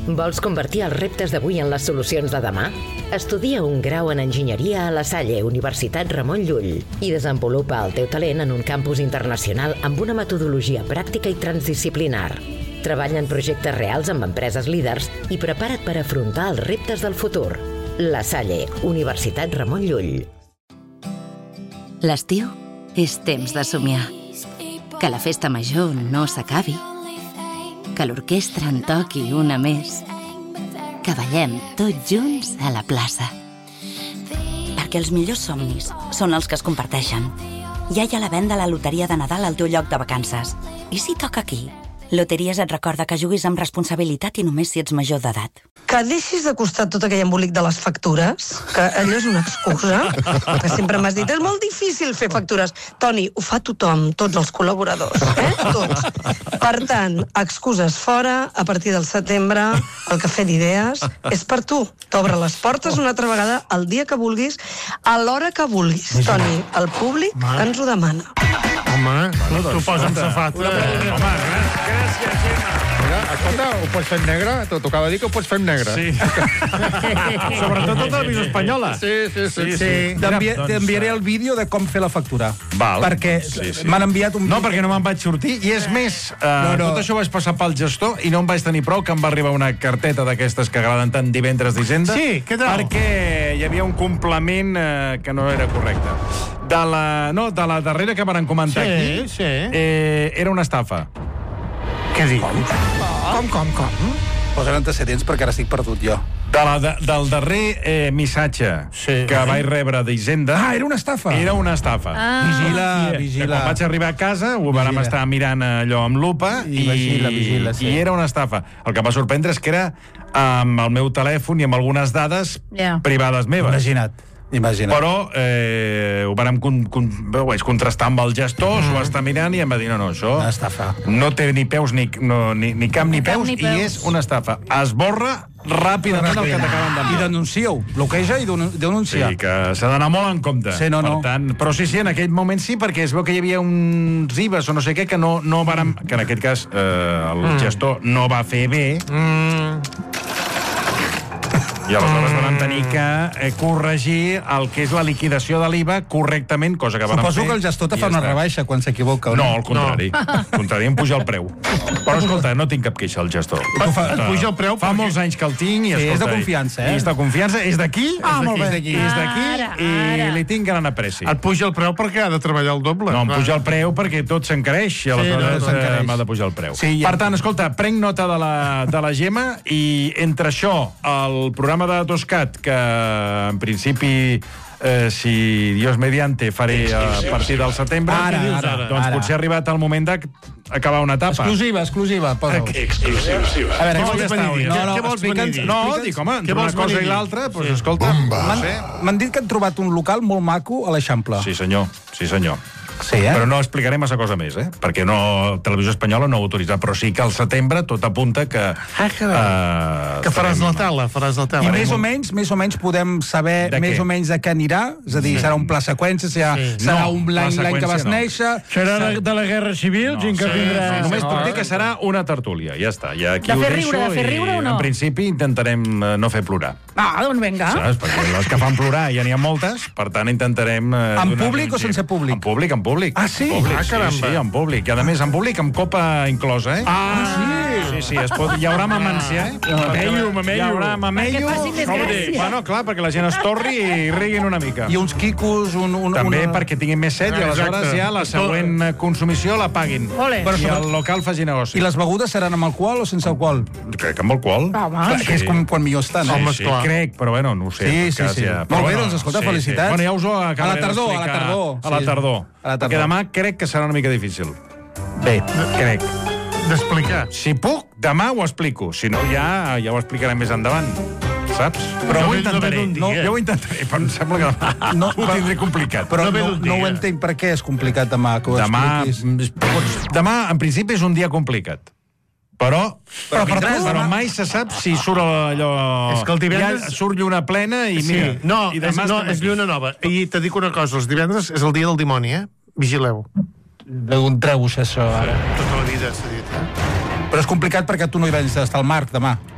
Vols convertir els reptes d'avui en les solucions de demà? Estudia un grau en enginyeria a La Salle, Universitat Ramon Llull, i desenvolupa el teu talent en un campus internacional amb una metodologia pràctica i transdisciplinar. Treballa en projectes reals amb empreses líders i prepara't per afrontar els reptes del futur. La Salle, Universitat Ramon Llull. L'estiu és temps de somiar. Que la festa major no s'acabi. Que l'orquestra en toqui una més. Que ballem tots junts a la plaça. Perquè els millors somnis són els que es comparteixen. Ja hi ha la venda a la loteria de Nadal al teu lloc de vacances. I si toca aquí? Loteries et recorda que juguis amb responsabilitat i només si ets major d'edat. Que deixis de costar tot aquell embolic de les factures, que allò és una excusa, que sempre m'has dit, és molt difícil fer factures. Toni, ho fa tothom, tots els col·laboradors, tots. Per tant, excuses fora, a partir del setembre, el cafè d'idees és per tu. T'obre les portes una altra vegada el dia que vulguis, a l'hora que vulguis. Toni, el públic ens ho demana. Home, t'ho posa amb safata. Home, gràcies, Gemma. Escolta, ho pots fer en negre? T'ho acaba de dir que ho pots fer en negre. Sí. Sobretot tota la visió espanyola. Sí. T'enviaré el vídeo de com fer la factura. Val. Perquè m'han enviat un... No, perquè no me'n vaig sortir. I és més, tot això ho vaig passar pel gestor i no em vaig tenir prou que em va arribar una carteta d'aquestes que agraden tant divendres d'Hisenda. Sí, què tal? Perquè hi havia un complement que no era correcte. De la darrera que van comentar aquí, era una estafa. Què dius? Com? Posen antecedents perquè ara estic perdut jo. Del darrer missatge que vaig rebre d'Hisenda... Ah, era una estafa. Era una estafa. Vigila. Que quan vaig arribar a casa ho vam estar mirant allò amb lupa i vigila, sí. I era una estafa. El que em va sorprendre és que era amb el meu telèfon i amb algunes dades privades meves. Imagina't. Però ho vaig contrastar amb el gestor, s'ho va estar mirant i em va dir, no, això Una estafa. no té ni peus ni cap ni peus i és una estafa. Esborra ràpidament el que t'acaben d'enviar. I denuncieu. Bloqueja i denuncia. Sí, que s'ha d'anar molt en compte. Sí, no. Per tant, però sí, en aquell moment sí, perquè es veu que hi havia uns IVAs o no sé què que no vàrem... Que en aquest cas el gestor no va fer bé... I aleshores vam tenir que corregir el que és la liquidació de l'IVA correctament, cosa que vam fer. Suposo que el gestor te fa una rebaixa quan s'equivoca, o no? No, al contrari. Al contrari, em puja el preu. Però, escolta, no tinc cap queixa al gestor. Puja el preu Fa molts anys que el tinc i, escolta... és de confiança, És de confiança, és d'aquí, molt bé. és d'aquí, i li tinc gran apreci. Et puja el preu perquè ha de treballar el doble. No, em puja el preu perquè tot s'encareix i aleshores m'ha de pujar el preu. Per tant, escolta, prenc nota de la Gemma i entre això, el programa de Toscat, que en principi, si Dios mediante, faré a partir del setembre, doncs potser ha arribat el moment d'acabar una etapa. Exclusiva, posa-ho. Exclusiva. A veure, Què vols venir a dir? No, dic, home, entre una cosa i l'altra, doncs escolta... M'han dit que han trobat un local molt maco a l'Eixample. Sí, senyor. Sí, Però no explicaré massa cosa més, perquè Televisió Espanyola no ho ha autoritzat, però sí que al setembre tot apunta que... Que faràs la tela, I més o menys podem saber més o menys de què anirà? És a dir, serà un pla seqüència, serà un l'any que vas néixer... Serà de la Guerra Civil, gent que vindrà... Només puc dir que serà una tertúlia, ja està. De fer riure o no? En principi intentarem no fer plorar. Doncs vinga. Saps? Perquè les que fan plorar ja n'hi ha moltes, per tant intentarem... En públic o sense públic? En públic. Ah, sí? Sí, en públic. I a més, en públic, amb copa inclosa, Sí, hi haurà mamància, Hi haurà mamello. Bueno, clar, perquè la gent es torri i riguin una mica. I uns quicos, També perquè tinguin més set i aleshores ja la següent consumició la paguin. I el local faci negoci. I les begudes seran amb alcohol o sense alcohol? Crec que amb alcohol. Que és quan millor estan, Sí, crec, però bueno, no ho sé. Sí. Molt bé, doncs escolta, felicitats. Bueno, ja us ho acabaré d'explicar. A la tardor. Perquè demà crec que serà una mica difícil. Bé, crec. D'explicar. Si puc, demà ho explico. Si no, ja ho explicaré més endavant. Saps? Però ho intentaré. Jo ho intentaré, però em sembla que ho tindré complicat. Però no ho entenc per què és complicat demà, que ho expliquis. Demà, en principi, és un dia complicat. Però mai se sap si surt allò... És que el divendres... Ja surt lluna plena i mira... No, és lluna nova. I te dic una cosa, els divendres és el dia del dimoni, Vigileu. D'on treus això, ara? Tota la vida s'ha dit, Però és complicat perquè tu no hi vens estar al Marc demà.